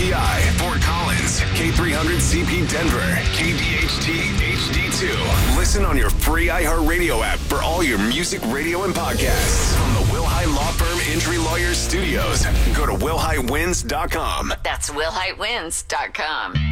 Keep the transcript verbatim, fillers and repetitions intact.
P I, Fort Collins, K three hundred C P Denver, K D H T H D two. Listen on your free iHeartRadio app for all your music, radio, and podcasts. From the Wilhite Law Firm Injury Lawyers Studios, go to wilhite wins dot com. That's wilhite wins dot com.